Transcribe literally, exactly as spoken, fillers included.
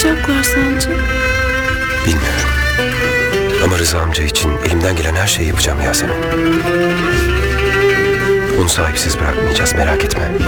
yapacaklar sence? Bilmiyorum. Ama Rıza amca için elimden gelen her şeyi yapacağım Yasemin. Onu sahipsiz bırakmayacağız, merak etme.